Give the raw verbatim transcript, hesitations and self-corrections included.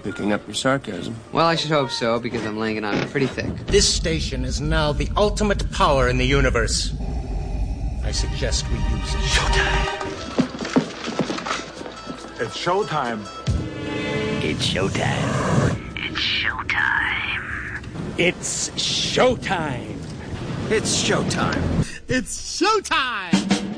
picking up your sarcasm. Well, I should hope so, because I'm laying it on pretty thick. This station is now the ultimate power in the universe. I suggest we use it. Showtime. It's showtime. It's showtime. It's showtime. It's showtime. It's showtime. It's showtime.